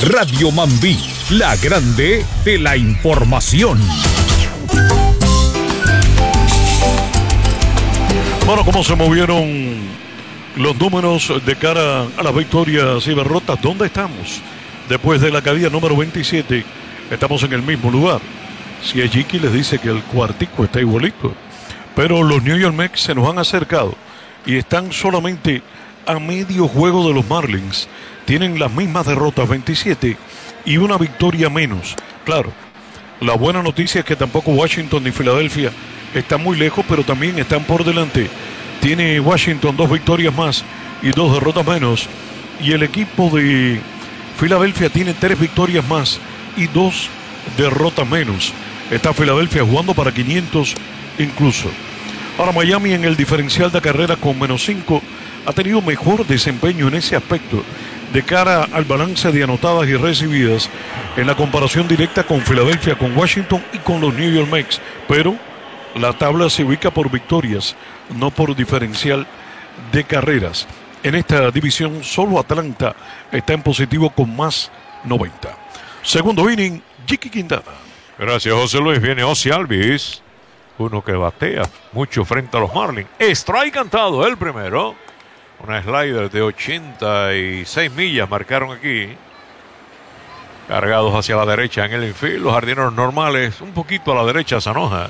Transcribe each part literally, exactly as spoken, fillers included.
Radio Mambí, la grande de la información. Bueno, ¿cómo se movieron los números de cara a las victorias y derrotas? ¿Dónde estamos? Después de la caída número veintisiete, estamos en el mismo lugar. Si es Jiki, les dice que el cuartico está igualito. Pero los New York Mets se nos han acercado y están solamente a medio juego de los Marlins. Tienen las mismas derrotas, veintisiete, y una victoria menos. Claro, la buena noticia es que tampoco Washington ni Filadelfia están muy lejos, pero también están por delante. Tiene Washington dos victorias más y dos derrotas menos. Y el equipo de Filadelfia tiene tres victorias más y dos derrotas menos. Está Filadelfia jugando para quinientos incluso. Ahora Miami en el diferencial de carrera con menos cinco ha tenido mejor desempeño en ese aspecto de cara al balance de anotadas y recibidas en la comparación directa con Filadelfia, con Washington y con los New York Mets. Pero la tabla se ubica por victorias, no por diferencial de carreras. En esta división solo Atlanta está en positivo con más noventa. Segundo inning, Jiki Quintana. Gracias, José Luis. Viene Ozzy Albies, uno que batea mucho frente a los Marlins. Strike cantado el primero. Una slider de ochenta y seis millas marcaron aquí. Cargados hacia la derecha en el infield. Los jardineros normales un poquito a la derecha, Zanoja.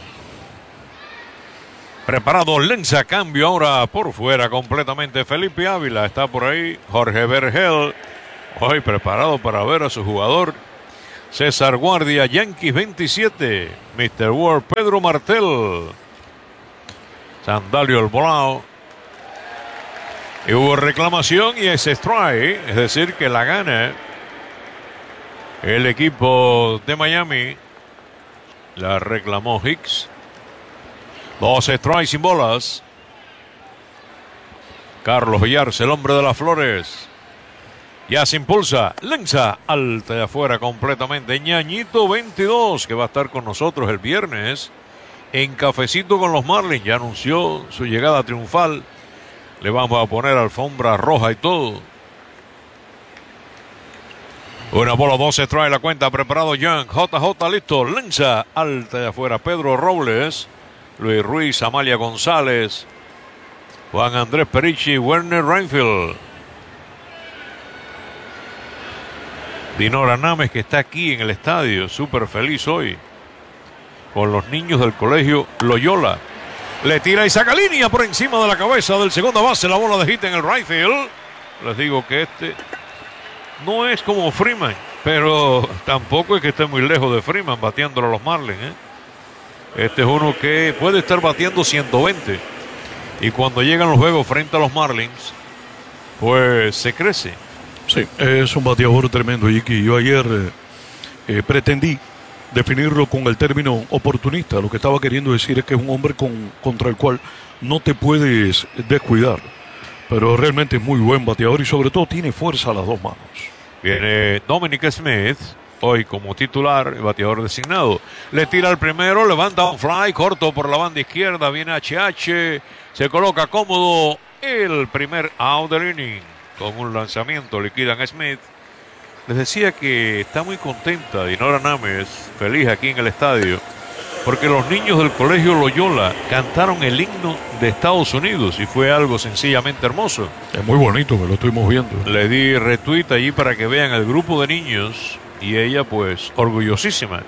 Preparado Lenza, cambio ahora por fuera completamente. Felipe Ávila está por ahí. Jorge Vergel, hoy preparado para ver a su jugador. César Guardia, Yankees veintisiete. mister Ward, Pedro Martel. Sandalio El Volao. Y hubo reclamación y es strike, es decir que la gana el equipo de Miami. La reclamó Hicks. Dos strikes sin bolas. Carlos Villar, el hombre de las flores. Ya se impulsa. Lenza alta de afuera completamente. Ñañito veintidós, que va a estar con nosotros el viernes en Cafecito con los Marlins. Ya anunció su llegada triunfal. Le vamos a poner alfombra roja y todo. Una bola, dos strikes la cuenta. Preparado Young. J J listo. Lenza alta de afuera. Pedro Robles. Luis Ruiz, Amalia González, Juan Andrés Perichi, Werner Reinfeldt. Dinora Names, que está aquí en el estadio, súper feliz hoy, con los niños del colegio Loyola. Le tira y saca línea por encima de la cabeza del segundo base. La bola de hit en el right field. Les digo que este no es como Freeman, pero tampoco es que esté muy lejos de Freeman bateándolo a los Marlins, ¿eh? Este es uno que puede estar batiendo ciento veinte. Y cuando llegan los juegos frente a los Marlins, pues se crece. Sí, es un bateador tremendo, Jiki. Yo ayer eh, eh, pretendí definirlo con el término oportunista. Lo que estaba queriendo decir es que es un hombre con, contra el cual no te puedes descuidar. Pero realmente es muy buen bateador y sobre todo tiene fuerza a las dos manos. Viene Dominic Smith, hoy como titular, el bateador designado. Le tira el primero, levanta un fly, corto por la banda izquierda, viene H H, se coloca cómodo el primer out del inning. Con un lanzamiento liquidan a Smith. Les decía que está muy contenta Dinora Names, feliz aquí en el estadio, porque los niños del colegio Loyola cantaron el himno de Estados Unidos y fue algo sencillamente hermoso. Es muy bonito, que lo estuvimos viendo. Le di retweet allí para que vean el grupo de niños y ella pues orgullosísima.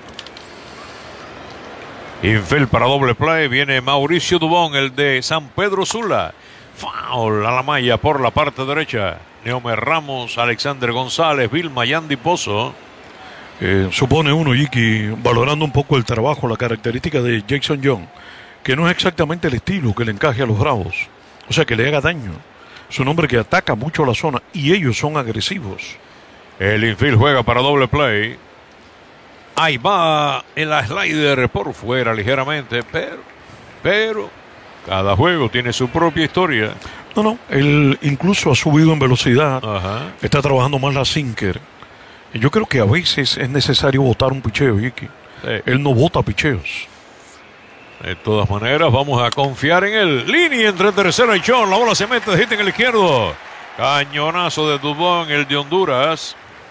Infield para doble play, viene Mauricio Dubón, el de San Pedro Sula. Foul a la malla por la parte derecha. Neomer Ramos, Alexander González, Vilma Yandy Pozo. Eh, supone uno, Jiki, valorando un poco el trabajo, la característica de Jackson Young, que no es exactamente el estilo que le encaje a los Bravos, o sea, que le haga daño. Es un hombre que ataca mucho la zona y ellos son agresivos. El infield juega para doble play. Ahí va el slider por fuera ligeramente, pero, pero cada juego tiene su propia historia. No, no, él incluso ha subido en velocidad. Ajá. Está trabajando más la sinker. Y yo creo que a veces es necesario botar un picheo, Jiki. Sí. Él no bota picheos. De todas maneras, vamos a confiar en él. Línea entre tercera y John. La bola se mete de hit en el izquierdo. Cañonazo de Dubón, el de Honduras.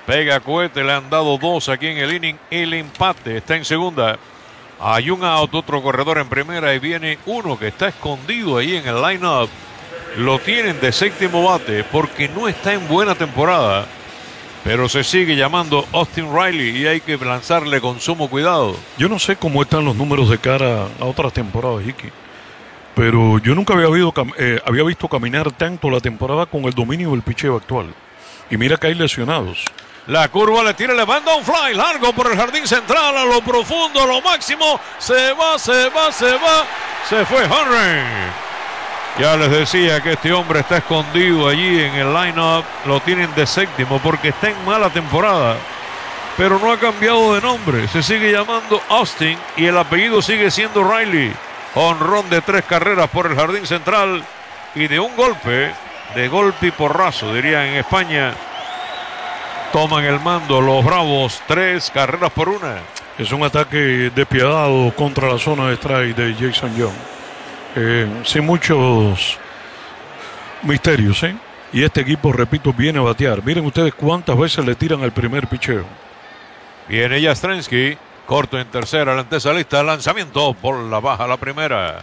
Pega cohete, le han dado dos aquí en el inning. El empate está en segunda. Hay un out, otro corredor en primera y viene uno que está escondido ahí en el line-up. Lo tienen de séptimo bate porque no está en buena temporada. Pero se sigue llamando Austin Riley y hay que lanzarle con sumo cuidado. Yo no sé cómo están los números de cara a otras temporadas, Iki. Pero yo nunca había, habido, eh, había visto caminar tanto la temporada con el dominio del picheo actual. Y mira que hay lesionados. La curva le tira, le manda un fly largo por el jardín central, a lo profundo, a lo máximo. Se va, se va, se va. Se fue Henry. Ya les decía que este hombre está escondido allí en el line-up. Lo tienen de séptimo porque está en mala temporada. Pero no ha cambiado de nombre. Se sigue llamando Austin y el apellido sigue siendo Riley. Honrón de tres carreras por el jardín central. Y de un golpe, de golpe y porrazo, dirían en España. Toman el mando los Bravos, tres carreras por una. Es un ataque despiadado contra la zona de strike de Jason Young. Eh, sin muchos misterios, ¿eh? Y este equipo, repito, viene a batear. Miren ustedes cuántas veces le tiran al primer picheo. Viene Yastrzemski, corto en tercera, la antesalista, lanzamiento por la baja la primera.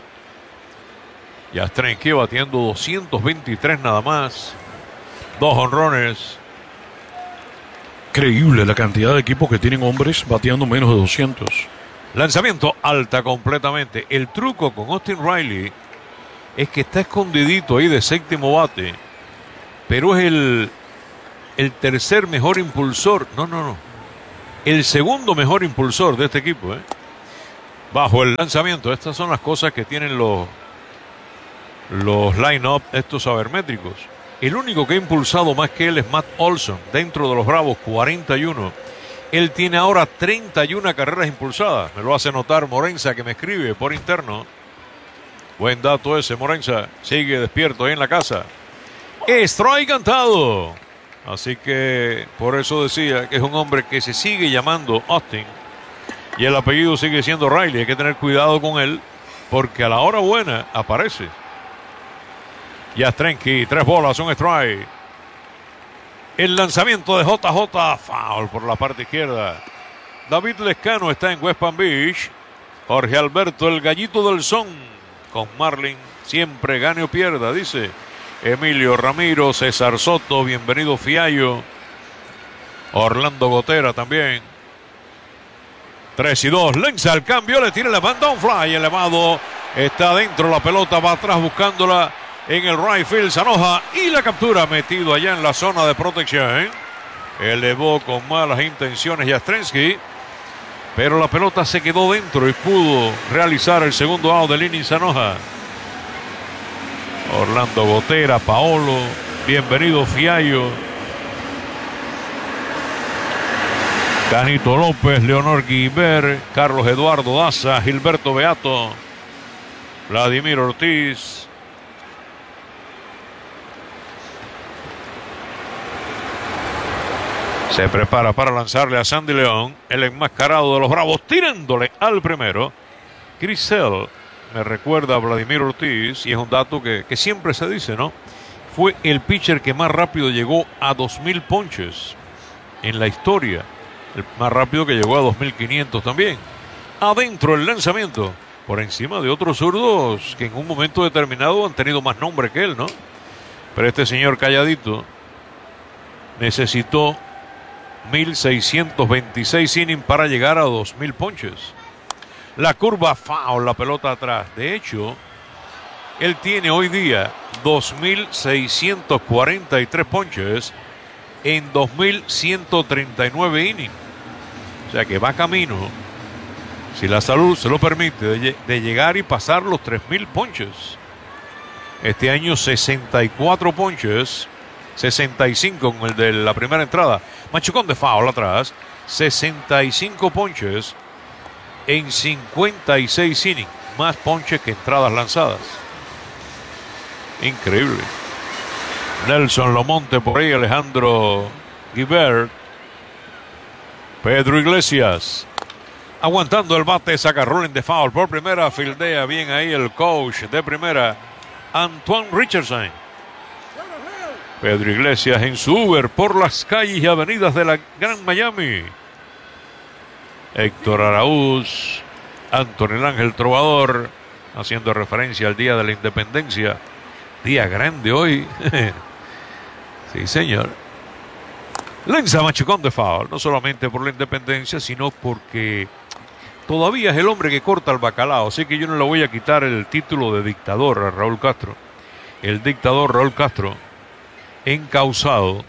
Yastrzemski batiendo doscientos veintitrés nada más. Dos honrones. Increíble la cantidad de equipos que tienen hombres bateando menos de doscientos. Lanzamiento alta completamente. El truco con Austin Riley es que está escondidito ahí de séptimo bate, pero es el, el tercer mejor impulsor. No, no, no. El segundo mejor impulsor de este equipo, ¿eh? Bajo el lanzamiento. Estas son las cosas que tienen los, los line-up, estos sabermétricos. El único que ha impulsado más que él es Matt Olson, dentro de los Bravos, cuarenta y uno. Él tiene ahora treinta y una carreras impulsadas. Me lo hace notar Morenza, que me escribe por interno. Buen dato ese, Morenza. Sigue despierto ahí en la casa. Strike cantado. Así que por eso decía que es un hombre que se sigue llamando Austin. Y el apellido sigue siendo Riley. Hay que tener cuidado con él, porque a la hora buena aparece. Yastrzemski, tres bolas, un strike. El lanzamiento de J J, foul por la parte izquierda. David Lescano está en West Palm Beach. Jorge Alberto, el gallito del son. Con Marlin, siempre gane o pierda, dice. Emilio Ramiro, César Soto, bienvenido Fiallo. Orlando Gotera también. tres y dos, lanza el cambio, le tira, le manda un fly elevado. Está adentro, la pelota va atrás buscándola. En el right field, Zanoja y la captura, metido allá en la zona de protección. Elevó con malas intenciones Yastrzemski, pero la pelota se quedó dentro y pudo realizar el segundo out del inning Zanoja. Orlando Gotera, Paolo, bienvenido Fiallo. Canito López, Leonor Guiber, Carlos Eduardo Daza, Gilberto Beato, Vladimir Ortiz. Se prepara para lanzarle a Sandy León, el enmascarado de los Bravos, tirándole al primero. Chris Sale me recuerda a Vladimir Ortiz, y es un dato que, que siempre se dice, ¿no? Fue el pitcher que más rápido llegó a dos mil ponches en la historia. El más rápido que llegó a dos mil quinientos también. Adentro el lanzamiento, por encima de otros zurdos que en un momento determinado han tenido más nombre que él, ¿no? Pero este señor calladito necesitó mil seiscientos veintiséis innings para llegar a dos mil ponches. La curva foul, la pelota atrás. De hecho, él tiene hoy día dos mil seiscientos cuarenta y tres ponches en dos mil ciento treinta y nueve innings. O sea que va camino, si la salud se lo permite, de, de llegar y pasar los tres mil ponches. Este año sesenta y cuatro ponches, sesenta y cinco con el de la primera entrada. Machucón de foul atrás, sesenta y cinco ponches en cincuenta y seis innings, más ponches que entradas lanzadas. Increíble. Nelson Lomonte por ahí, Alejandro Guibert, Pedro Iglesias aguantando el bate, saca rolling de foul por primera, fildea bien ahí el coach de primera, Antoine Richardson. Pedro Iglesias en su Uber por las calles y avenidas de la Gran Miami. Héctor Araúz, Antonio Ángel Trovador, haciendo referencia al Día de la Independencia. Día grande hoy. Sí, señor. Lanza machucón de foul, no solamente por la independencia, sino porque todavía es el hombre que corta el bacalao. Así que yo no le voy a quitar el título de dictador a Raúl Castro. El dictador Raúl Castro, encausado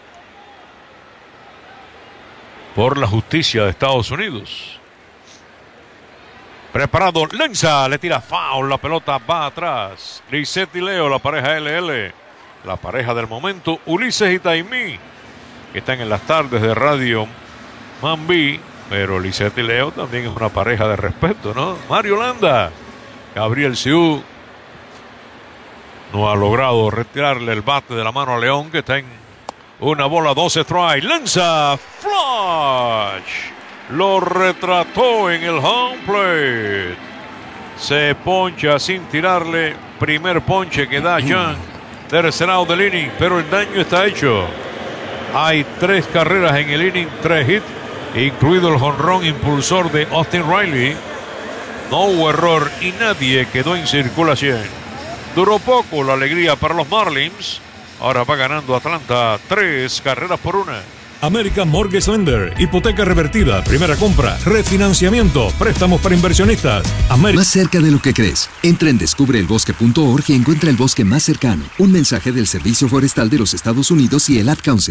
por la justicia de Estados Unidos. Preparado, lanza, le tira foul, la pelota va atrás. Lisset y Leo, la pareja L L, la pareja del momento, Ulises y Taimí, que están en las tardes de Radio Mambí, pero Lisset y Leo también es una pareja de respeto, ¿no? Mario Landa, Gabriel Siú, no ha logrado retirarle el bate de la mano a León, que está en una bola, doce strike, lanza, flash. Lo retrató en el home plate. Se poncha sin tirarle. Primer ponche que da Young. Tercer out del inning, pero el daño está hecho. Hay tres carreras en el inning, tres hits, incluido el jonrón impulsor de Austin Riley. No hubo error y nadie quedó en circulación. Duró poco la alegría para los Marlins. Ahora va ganando Atlanta tres carreras por una. American Mortgage Lender, hipoteca revertida, primera compra, refinanciamiento, préstamos para inversionistas. Ameri- Más cerca de lo que crees. Entra en descubre el bosque punto org y encuentra el bosque más cercano. Un mensaje del Servicio Forestal de los Estados Unidos y el Ad Council.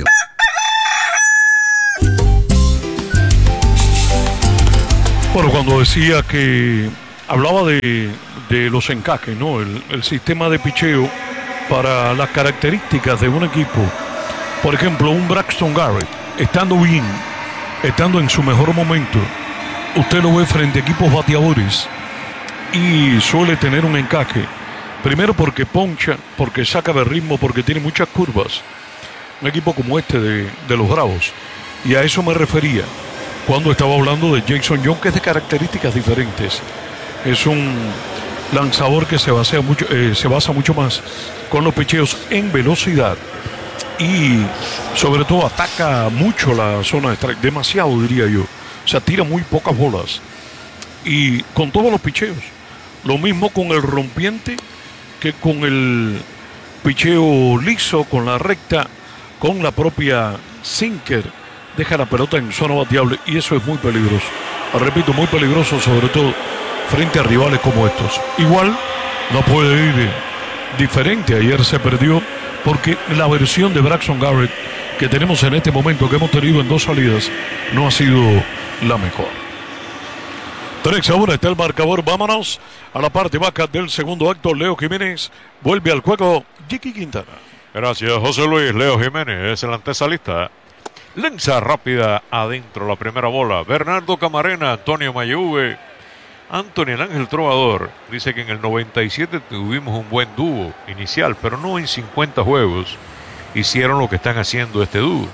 Bueno, cuando decía que hablaba de, de los encajes, ¿no? El, el sistema de picheo para las características de un equipo. Por ejemplo, un Braxton Garrett, estando bien, estando en su mejor momento, usted lo ve frente a equipos bateadores y suele tener un encaje. Primero porque poncha, porque saca de ritmo, porque tiene muchas curvas. Un equipo como este de, de los Bravos. Y a eso me refería cuando estaba hablando de Jason Young, que es de características diferentes. Es un lanzador que se basa mucho, eh, se basa mucho más con los picheos en velocidad. Y sobre todo ataca mucho la zona de strike, demasiado diría yo. O sea, tira muy pocas bolas. Y con todos los picheos. Lo mismo con el rompiente que con el picheo liso, con la recta, con la propia sinker. Deja la pelota en zona bateable y eso es muy peligroso. Repito, muy peligroso, sobre todo frente a rivales como estos. Igual no puede ir diferente. Ayer se perdió porque la versión de Braxton Garrett que tenemos en este momento, que hemos tenido en dos salidas, no ha sido la mejor. Tres ahora está el marcador. Vámonos a la parte baja del segundo acto. Leo Jiménez vuelve al juego. Jiki Quintana. Gracias, José Luis. Leo Jiménez es el antesalista. Lanza rápida adentro la primera bola. Bernardo Camarena, Antonio Mayuve, Antonio Ángel Trovador. Dice que en el noventa y siete tuvimos un buen dúo inicial, pero no en cincuenta juegos hicieron lo que están haciendo este dúo.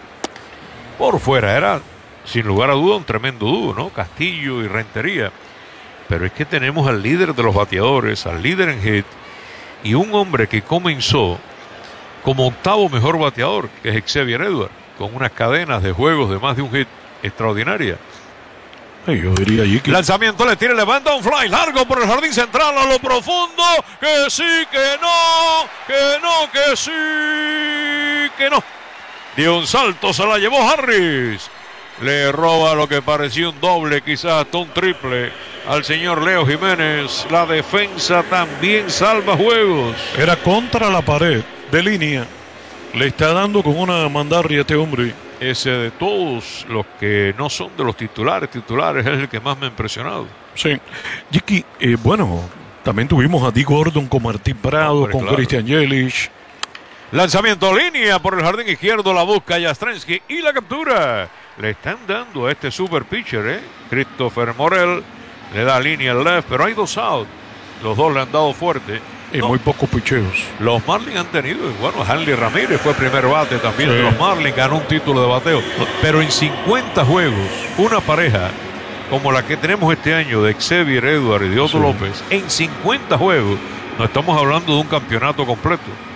Por fuera era, sin lugar a duda, un tremendo dúo, ¿no? Castillo y Rentería. Pero es que tenemos al líder de los bateadores, al líder en hit, y un hombre que comenzó como octavo mejor bateador, que es Xavier Edwards, con unas cadenas de juegos de más de un hit extraordinaria. Yo diría allí que... Lanzamiento, le tira, levanta un fly largo por el jardín central a lo profundo. Que sí, que no, que no, que sí, que no. Dio un salto, se la llevó Harris. Le roba lo que parecía un doble, quizás hasta un triple al señor Leo Jiménez. La defensa también salva juegos. Era contra la pared de línea. Le está dando con una mandarria a este hombre. Ese de todos los que no son de los titulares, titulares es el que más me ha impresionado. Sí. Jiki, eh, bueno, también tuvimos a Dee Gordon con Martín Prado, Hombre, con claro. Christian Yelich. Lanzamiento, línea por el jardín izquierdo, la busca Yastrzemski y la captura. Le están dando a este super pitcher, ¿eh? Christopher Morel le da línea al left, pero hay dos outs. Los dos le han dado fuerte. Y no. Muy pocos picheos. Los Marlins han tenido, bueno, Hanley Ramírez fue primer bate también sí. de los Marlins, ganó un título de bateo. Pero en cincuenta juegos, una pareja como la que tenemos este año de Xavier Edwards y de Otto sí. López, en cincuenta juegos, no estamos hablando de un campeonato completo.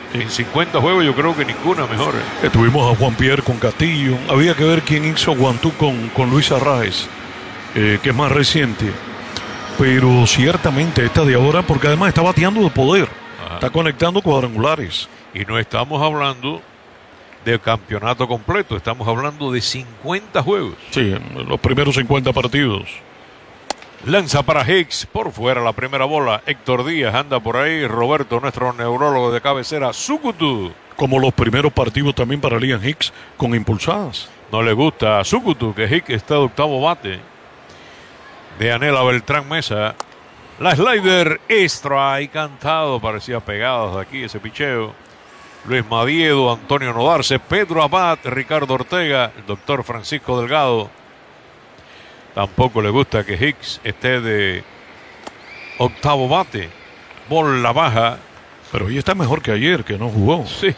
En cincuenta juegos yo creo que ninguna mejor. Eh, tuvimos a Juan Pierre con Castillo. Había que ver quién hizo Guantú con, con Luis Arraez, eh, que es más reciente. Pero ciertamente esta de ahora, porque además está bateando de poder. Ajá. Está conectando cuadrangulares. Y no estamos hablando de campeonato completo, estamos hablando de cincuenta juegos. Sí, los primeros cincuenta partidos. Lanza para Hicks, por fuera la primera bola. Héctor Díaz anda por ahí. Roberto, nuestro neurólogo de cabecera. Sukutu. Como los primeros partidos también para Liam Hicks con impulsadas. No le gusta a Sukutu, que Hicks está de octavo bate. De Anela Beltrán Mesa. La slider extra y cantado. Parecía pegado de aquí ese picheo. Luis Madiedo, Antonio Nodarce, Pedro Abad, Ricardo Ortega, el doctor Francisco Delgado. Tampoco le gusta que Hicks esté de octavo bate. Bola baja. Pero hoy está mejor que ayer, que no jugó. Sí.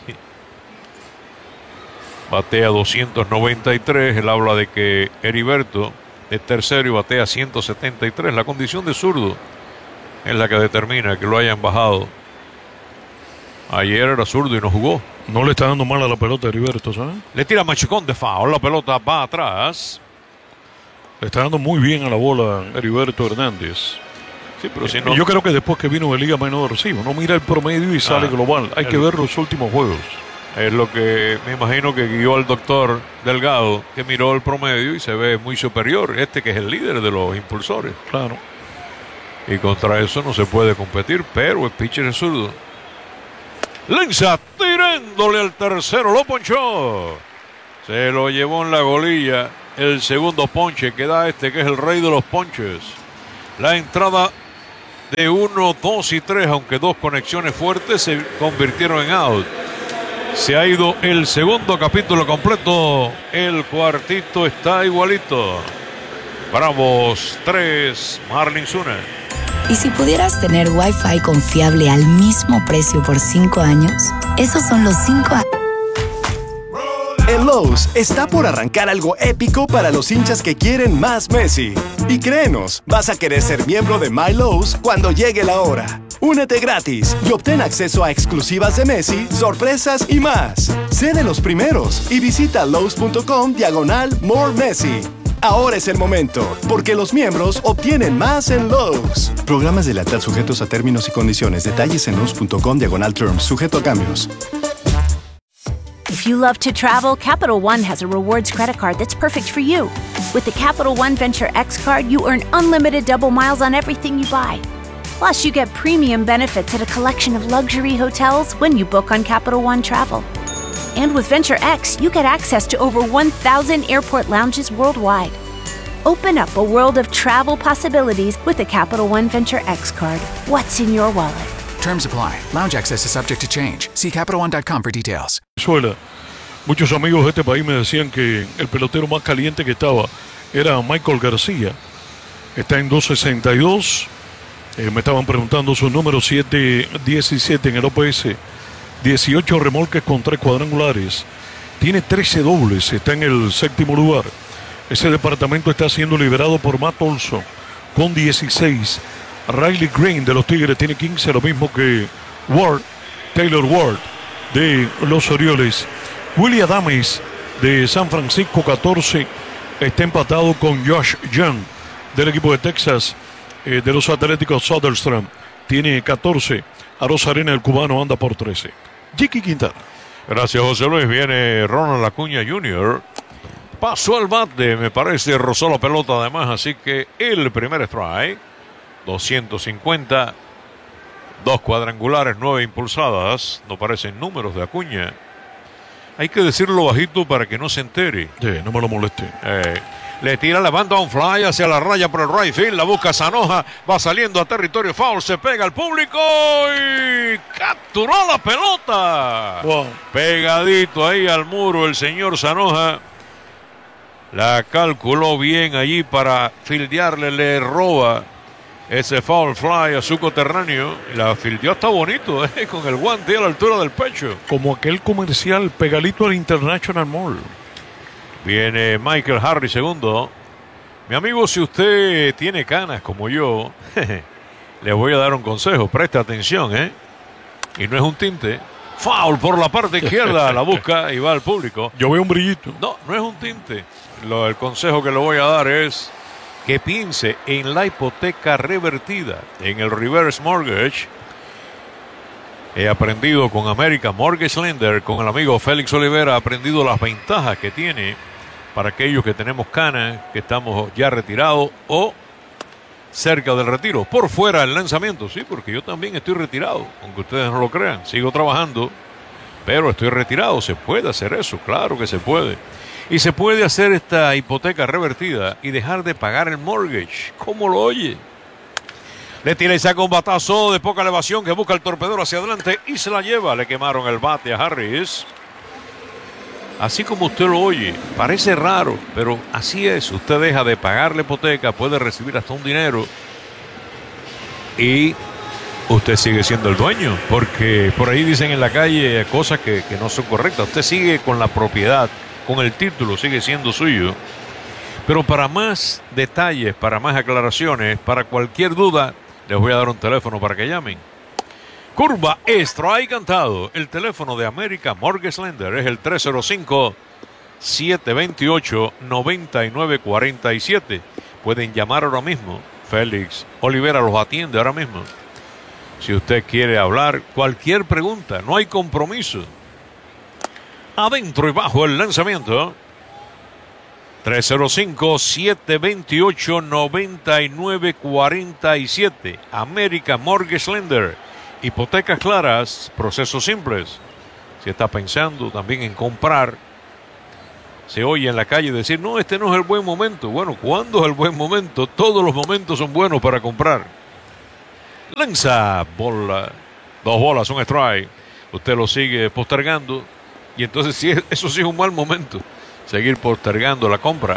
Batea doscientos noventa y tres. Él habla de que Heriberto es tercero y batea ciento setenta y tres. La condición de zurdo es la que determina que lo hayan bajado. Ayer era zurdo y no jugó. No le está dando mal a la pelota a Heriberto, ¿sabes? Le tira Machicón de foul. La pelota va atrás. Le está dando muy bien a la bola Heriberto Hernández. Sí, pero si no... Yo creo que después que vino de Liga Menor, sí, uno mira el promedio y sale ah, global. Hay el... que ver los últimos juegos. Es lo que me imagino que guió al doctor Delgado, que miró el promedio y se ve muy superior. Este que es el líder de los impulsores. Claro. Y contra eso no se puede competir, pero el pitcher es zurdo. Lanza tirándole al tercero, lo ponchó. Se lo llevó en la golilla. El segundo ponche que da este, que es el rey de los ponches. La entrada de uno, dos y tres, aunque dos conexiones fuertes se convirtieron en out. Se ha ido el segundo capítulo completo. El cuartito está igualito. Bravos tres, Marlins uno. ¿Y si pudieras tener Wi-Fi confiable al mismo precio por cinco años? Esos son los cinco años. En Lowe's está por arrancar algo épico para los hinchas que quieren más Messi. Y créenos, vas a querer ser miembro de My Lowe's cuando llegue la hora. Únete gratis y obtén acceso a exclusivas de Messi, sorpresas y más. Sé de los primeros y visita Lowe's.com diagonal More Messi. Ahora es el momento, porque los miembros obtienen más en Lowe's. Programas de lealtad sujetos a términos y condiciones. Detalles en Lowe's.com diagonal terms, sujeto a cambios. If you love to travel, Capital One has a rewards credit card that's perfect for you. With the Capital One Venture X card, you earn unlimited double miles on everything you buy. Plus, you get premium benefits at a collection of luxury hotels when you book on Capital One Travel. And with Venture X, you get access to over one thousand airport lounges worldwide. Open up a world of travel possibilities with the Capital One Venture X card. What's in your wallet? Terms apply. Lounge access is subject to change. See Capital One dot com for details. Venezuela. Muchos amigos de este país me decían que el pelotero más caliente que estaba era Michael García. Está en dos sesenta y dos. Eh, me estaban preguntando su número siete diecisiete en el O P S. dieciocho remolques con tres cuadrangulares. Tiene trece dobles. Está en el séptimo lugar. Ese departamento está siendo liderado por Matt Olson con dieciséis. Riley Green de los Tigres tiene quince, lo mismo que Ward, Taylor Ward de los Orioles. Willy Adames de San Francisco, catorce. Está empatado con Josh Young del equipo de Texas, eh, de los Atléticos Soderstrom. Tiene catorce. Aros Arena, el cubano, anda por trece. Jiki Quintana. Gracias, José Luis. Viene Ronald Acuña junior Pasó al bate, me parece, rozó la pelota además, así que el primer strike. doscientos cincuenta, dos cuadrangulares, nueve impulsadas. No parecen números de Acuña. Hay que decirlo bajito para que no se entere. Sí, no me lo moleste. Eh, le tira, levanta un fly hacia la raya por el right field. La busca Sanoja, va saliendo a territorio foul. Se pega al público y capturó la pelota. Wow. Pegadito ahí al muro el señor Sanoja. La calculó bien allí para fildearle, le roba ese foul fly a su coterráneo. La fildeó hasta bonito, eh, con el guante a la altura del pecho. Como aquel comercial pegadito al International Mall. Viene Michael Harris segundo. Mi amigo, si usted tiene canas como yo, le voy a dar un consejo. Preste atención, ¿eh? Y no es un tinte. Foul por la parte izquierda, la busca y va al público. Yo veo un brillito. No, no es un tinte. Lo, el consejo que le voy a dar es que piense en la hipoteca revertida, en el reverse mortgage. He aprendido con American Mortgage Lender, con el amigo Félix Olivera, he aprendido las ventajas que tiene para aquellos que tenemos canas, que estamos ya retirados o cerca del retiro. Por fuera el lanzamiento, sí, porque yo también estoy retirado, aunque ustedes no lo crean. Sigo trabajando, pero estoy retirado. Se puede hacer eso, claro que se puede. Y se puede hacer esta hipoteca revertida y dejar de pagar el mortgage. ¿Cómo lo oye? Le tira y saca un batazo de poca elevación que busca el torpedero hacia adelante y se la lleva. Le quemaron el bate a Harris. Así como usted lo oye, parece raro, pero así es. Usted deja de pagar la hipoteca, puede recibir hasta un dinero y usted sigue siendo el dueño, porque por ahí dicen en la calle cosas que, que no son correctas. Usted sigue con la propiedad, con el título, sigue siendo suyo. Pero para más detalles, para más aclaraciones, para cualquier duda, les voy a dar un teléfono para que llamen. Curva, strike cantado. El teléfono de American Mortgage Lender es el tres cero cinco, siete dos ocho, nueve nueve cuatro siete. Pueden llamar ahora mismo. Félix Olivera los atiende ahora mismo. Si usted quiere hablar, cualquier pregunta, no hay compromiso. Adentro y bajo el lanzamiento. tres cero cinco, siete dos ocho, nueve nueve cuatro siete. American Mortgage Lender. Hipotecas claras, procesos simples. Si está pensando también en comprar, se oye en la calle decir, no, este no es el buen momento. Bueno, ¿cuándo es el buen momento? Todos los momentos son buenos para comprar. Lanza, bola, dos bolas, un strike. Usted lo sigue postergando y entonces sí, eso sí es un mal momento, seguir postergando la compra.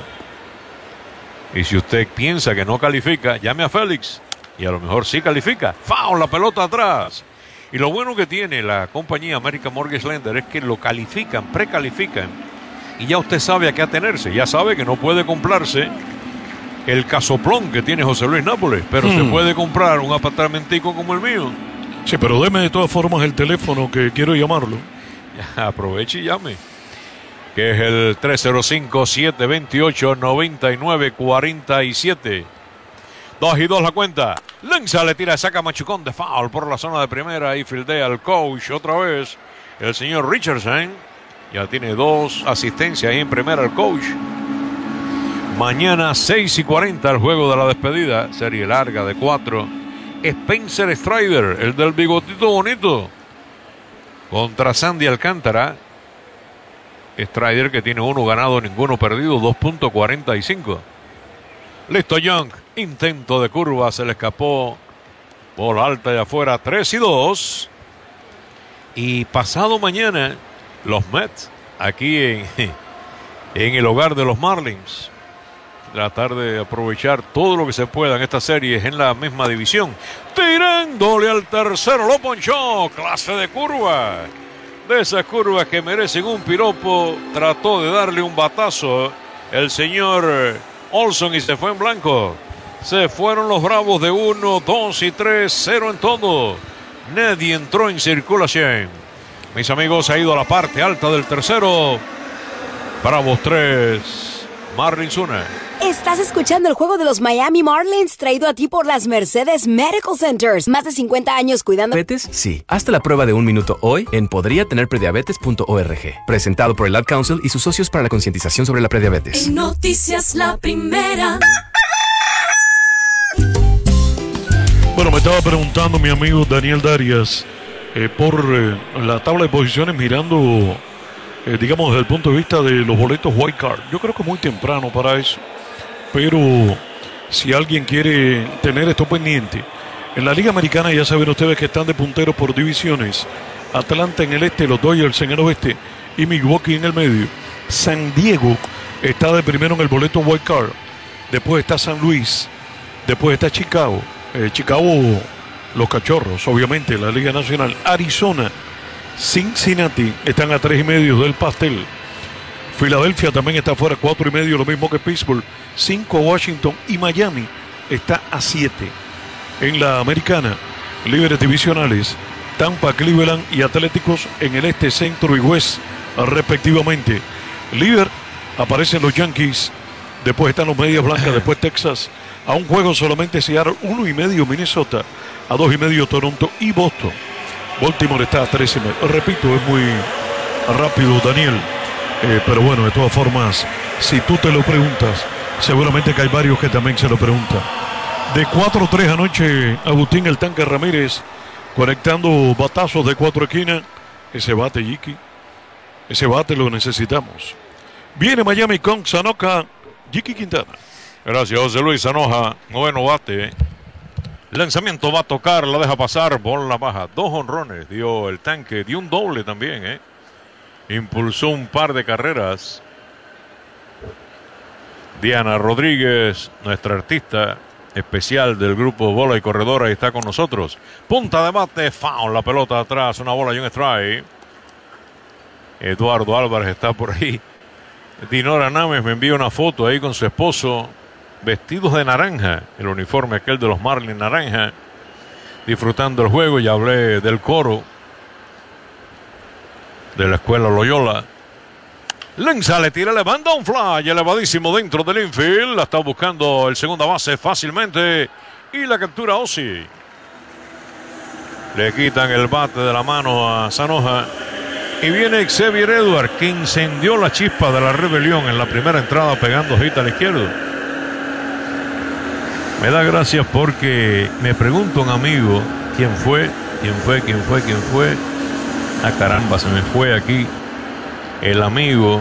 Y si usted piensa que no califica, llame a Félix. Y a lo mejor sí califica. ¡Foul! La pelota atrás. Y lo bueno que tiene la compañía American Mortgage Lender es que lo califican, precalifican. Y ya usted sabe a qué atenerse. Ya sabe que no puede comprarse el casoplón que tiene José Luis Nápoles. Pero hmm. se puede comprar un apartamentico como el mío. Sí, pero deme de todas formas el teléfono que quiero llamarlo. Ya, aproveche y llame. Que es el tres cero cinco, siete dos ocho, nueve nueve cuatro siete. Dos y dos la cuenta. Lanza, le tira, saca machucón de foul por la zona de primera y fildea al coach otra vez. El señor Richardson ya tiene dos asistencias ahí en primera el coach. Mañana seis y cuarenta el juego de la despedida. Serie larga de cuatro. Spencer Strider, el del bigotito bonito, contra Sandy Alcántara. Strider que tiene uno ganado, ninguno perdido, dos punto cuarenta y cinco. Listo Young, intento de curva, se le escapó, bola alta y afuera, tres y dos. Y pasado mañana, los Mets, aquí en, en el hogar de los Marlins, tratar de aprovechar todo lo que se pueda en esta serie en la misma división. Tirándole al tercero, lo ponchó, clase de curva. De esas curvas que merecen un piropo, trató de darle un batazo el señor Olson y se fue en blanco. Se fueron los Bravos de uno, dos y tres, cero en todo. Nadie entró en circulación. Mis amigos, ha ido a la parte alta del tercero. Bravos tres, Marlins uno. Estás escuchando el juego de los Miami Marlins, traído a ti por las Mercedes Medical Centers. Más de cincuenta años cuidando... ¿Diabetes? Sí. Hazte la prueba de un minuto hoy en podría tener prediabetes punto org. Presentado por el Ad Council y sus socios para la concientización sobre la prediabetes. En Noticias La Primera. Bueno, me estaba preguntando mi amigo Daniel Darias eh, por eh, la tabla de posiciones mirando, eh, digamos, desde el punto de vista de los boletos White Card. Yo creo que es muy temprano para eso. Pero si alguien quiere tener esto pendiente, en la Liga Americana ya saben ustedes que están de punteros por divisiones. Atlanta en el este, los Dodgers en el oeste y Milwaukee en el medio. San Diego está de primero en el boleto Wild Card. Después está San Luis. Después está Chicago. Eh, Chicago, los Cachorros, obviamente, la Liga Nacional. Arizona, Cincinnati están a tres y medio del pastel. Filadelfia también está fuera, cuatro y medio, lo mismo que Pittsburgh. Cinco Washington y Miami está a siete. En la Americana, líderes divisionales, Tampa, Cleveland y Atléticos en el este, centro y west respectivamente. Líder aparecen los Yankees, después están los Medias Blancas, después Texas. A un juego solamente Seattle, uno y medio Minnesota, a dos y medio Toronto y Boston. Baltimore está a tres y medio. Repito, es muy rápido, Daniel. Eh, pero bueno, de todas formas, si tú te lo preguntas, seguramente que hay varios que también se lo preguntan. De cuatro tres anoche, Agustín El Tanque Ramírez conectando batazos de cuatro esquinas. Ese bate, Jiki. Ese bate lo necesitamos. Viene Miami con Sanoja, Jiki Quintana. Gracias, José Luis Sanoja. Noveno bate. Lanzamiento va a tocar, la deja pasar, bola baja. Dos honrones dio El Tanque, dio un doble también, ¿eh? Impulsó un par de carreras. Diana Rodríguez, nuestra artista especial del grupo Bola y Corredora, está con nosotros. Punta de bate, foul, la pelota atrás, una bola y un strike. Eduardo Álvarez está por ahí. Dinora Names me envía una foto ahí con su esposo, vestidos de naranja, el uniforme aquel de los Marlins naranja, disfrutando el juego. Y hablé del coro de la escuela Loyola. Lanza, le tira, le manda un fly elevadísimo dentro del infield. La está buscando el segunda base fácilmente y la captura Ozzy. Le quitan el bate de la mano a Sanoja y viene Xavier Edwards, que incendió la chispa de la rebelión en la primera entrada pegando hit al izquierdo. Me da gracias porque me pregunta un amigo quién fue, quién fue, quién fue, quién fue. Ah, caramba, se me fue aquí el amigo,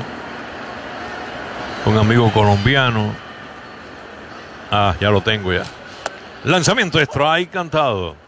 un amigo colombiano. Ah, ya lo tengo ya. Lanzamiento de strike cantado.